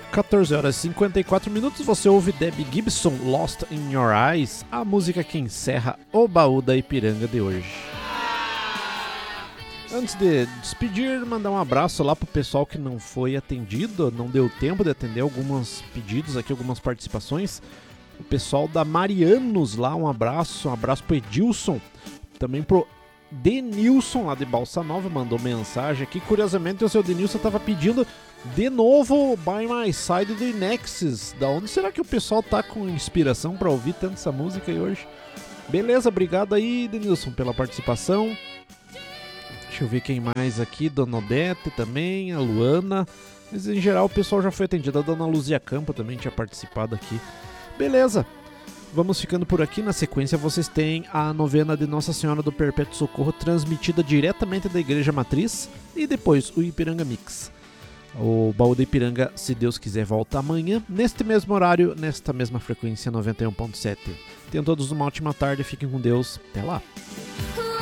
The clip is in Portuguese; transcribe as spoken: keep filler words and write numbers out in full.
quatorze horas e cinquenta e quatro minutos, você ouve Debbie Gibson, Lost in Your Eyes, a música que encerra o baú da Ipiranga de hoje. Antes de despedir, mandar um abraço lá pro pessoal que não foi atendido, não deu tempo de atender alguns pedidos aqui, algumas participações. O pessoal da Marianos lá, um abraço, um abraço pro Edilson, também pro Denilson lá de Balsa Nova, mandou mensagem aqui. Curiosamente o seu Denilson estava pedindo de novo By My Side do Inexis. Da onde será que o pessoal tá com inspiração para ouvir tanto essa música aí hoje? Beleza, obrigado aí, Denilson, pela participação. Deixa eu ver quem mais aqui, Dona Odete também, a Luana. Mas em geral o pessoal já foi atendido, a Dona Luzia Campo também tinha participado aqui. Beleza, vamos ficando por aqui. Na sequência vocês têm a novena de Nossa Senhora do Perpétuo Socorro, transmitida diretamente da Igreja Matriz, e depois o Ipiranga Mix. O Baú da Ipiranga, se Deus quiser, volta amanhã, neste mesmo horário, nesta mesma frequência, noventa e um ponto sete. Tenham todos uma ótima tarde, fiquem com Deus, até lá.